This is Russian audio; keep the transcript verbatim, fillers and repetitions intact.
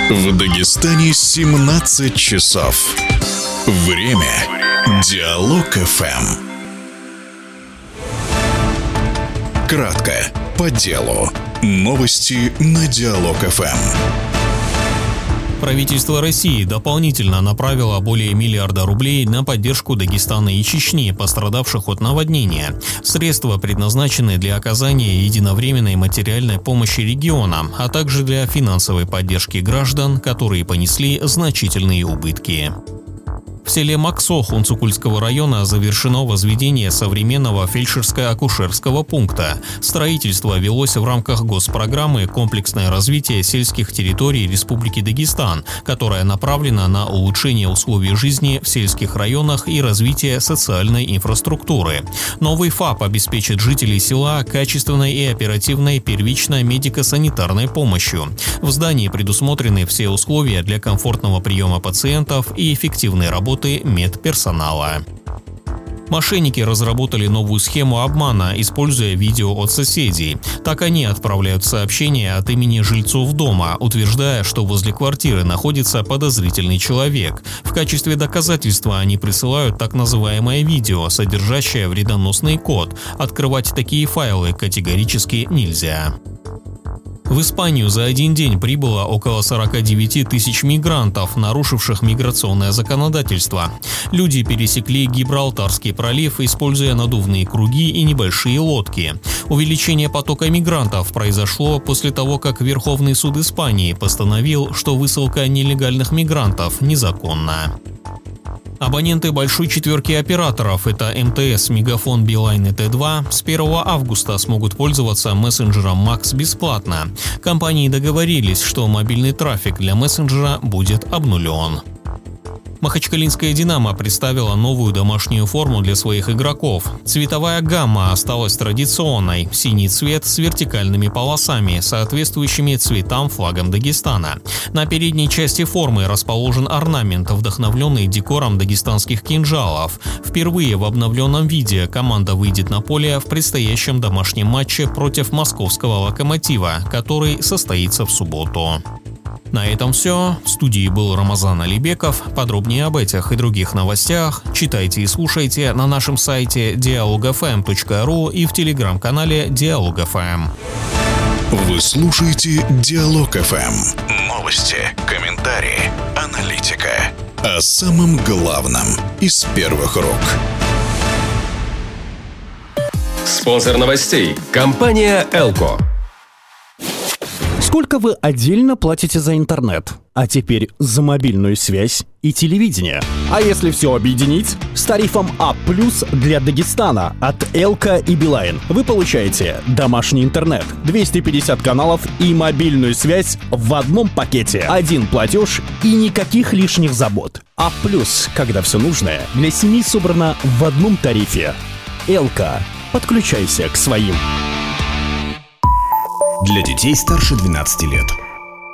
В Дагестане семнадцать часов. Время Диалог эф эм. Кратко, по делу. Новости на Диалог эф эм. Правительство России дополнительно направило более миллиарда рублей на поддержку Дагестана и Чечни, пострадавших от наводнения. Средства предназначены для оказания единовременной материальной помощи регионам, а также для финансовой поддержки граждан, которые понесли значительные убытки. В селе Максох Унцукульского района завершено возведение современного фельдшерско-акушерского пункта. Строительство велось в рамках госпрограммы «Комплексное развитие сельских территорий Республики Дагестан», которая направлена на улучшение условий жизни в сельских районах и развитие социальной инфраструктуры. Новый ФАП обеспечит жителей села качественной и оперативной первичной медико-санитарной помощью. В здании предусмотрены все условия для комфортного приема пациентов и эффективной работы медперсонала. Мошенники разработали новую схему обмана, используя видео от соседей. Так они отправляют сообщения от имени жильцов дома, утверждая, что возле квартиры находится подозрительный человек. В качестве доказательства они присылают так называемое видео, содержащее вредоносный код. Открывать такие файлы категорически нельзя. В Испанию за один день прибыло около сорок девять тысяч мигрантов, нарушивших миграционное законодательство. Люди пересекли Гибралтарский пролив, используя надувные круги и небольшие лодки. Увеличение потока мигрантов произошло после того, как Верховный суд Испании постановил, что высылка нелегальных мигрантов незаконна. Абоненты большой четверки операторов – это эм тэ эс, Мегафон, Билайн и тэ два – с первого августа смогут пользоваться мессенджером Макс бесплатно. Компании договорились, что мобильный трафик для мессенджера будет обнулен. Махачкалинская «Динамо» представила новую домашнюю форму для своих игроков. Цветовая гамма осталась традиционной – синий цвет с вертикальными полосами, соответствующими цветам флагом Дагестана. На передней части формы расположен орнамент, вдохновленный декором дагестанских кинжалов. Впервые в обновленном виде команда выйдет на поле в предстоящем домашнем матче против московского «Локомотива», который состоится в субботу. На этом все. В студии был Рамазан Алибеков. Подробнее об этих и других новостях читайте и слушайте на нашем сайте диалог эф эм точка ру и в телеграм-канале Диалог эф эм. Вы слушаете Диалог эф эм. Новости, комментарии, аналитика. О самом главном из первых рук. Спонсор новостей – компания «Элко». Сколько вы отдельно платите за интернет? А теперь за мобильную связь и телевидение. А если все объединить? С тарифом А плюс для Дагестана от Элко и Билайн вы получаете домашний интернет, двести пятьдесят каналов и мобильную связь в одном пакете. Один платеж и никаких лишних забот. А плюс, когда все нужное для семьи собрано в одном тарифе. Элко. Подключайся к своим. Для детей старше двенадцати лет.